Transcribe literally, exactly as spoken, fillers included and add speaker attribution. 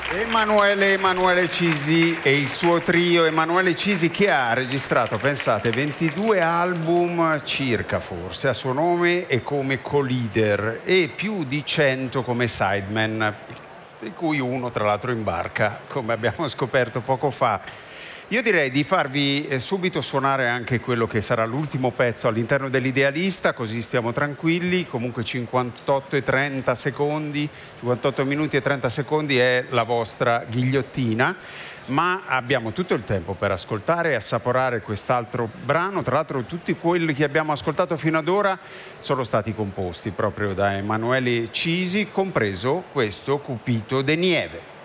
Speaker 1: Emanuele Emanuele Cisi e il suo trio. Emanuele Cisi che ha registrato, pensate, ventidue album circa forse a suo nome e come co-leader e più di cento come sideman, di cui uno tra l'altro in barca, come abbiamo scoperto poco fa. Io direi di farvi subito suonare anche quello che sarà l'ultimo pezzo all'interno dell'Idealista, così stiamo tranquilli. Comunque cinquantotto e trenta secondi, cinquantotto minuti e trenta secondi è la vostra ghigliottina, ma abbiamo tutto il tempo per ascoltare e assaporare quest'altro brano. Tra l'altro tutti quelli che abbiamo ascoltato fino ad ora sono stati composti proprio da Emanuele Cisi, compreso questo Cupito de Nieve.